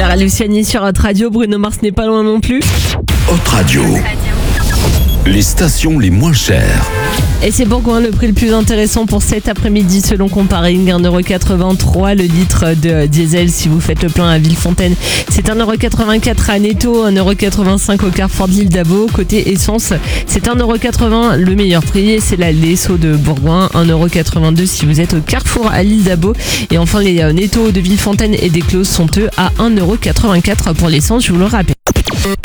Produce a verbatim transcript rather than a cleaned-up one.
heures à Luciani sur Hot Radio. Bruno Mars n'est pas loin non plus. Hot Radio. Les stations les moins chères. Et c'est Bourgoin le prix le plus intéressant pour cet après-midi selon Comparing, un euro quatre-vingt-trois le litre de diesel si vous faites le plein à Villefontaine. C'est un euro quatre-vingt-quatre à Netto, un euro quatre-vingt-cinq au Carrefour de l'Île d'Abo. Côté essence, c'est un euro quatre-vingts le meilleur prix et c'est la Lesso de Bourgoin, un euro quatre-vingt-deux si vous êtes au Carrefour à l'Île d'Abo. Et enfin les Netto de Villefontaine et des Closes sont eux à un euro quatre-vingt-quatre pour l'essence, je vous le rappelle.